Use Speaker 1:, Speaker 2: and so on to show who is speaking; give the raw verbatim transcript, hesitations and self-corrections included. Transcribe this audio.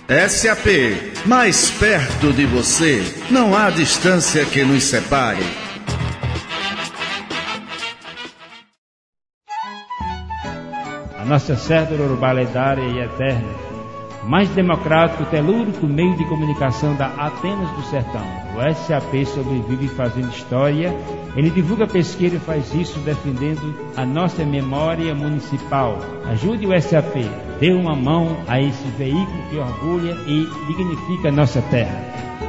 Speaker 1: S A P, mais perto de você, não há distância que nos separe.
Speaker 2: A nossa cédula urbana lendária e eterna, mais democrático, telúrico meio de comunicação da Atenas do Sertão. O S A P sobrevive fazendo história, ele divulga pesquisa e faz isso defendendo a nossa memória municipal. Ajude o S A P, dê uma mão a esse veículo que orgulha e dignifica a nossa terra.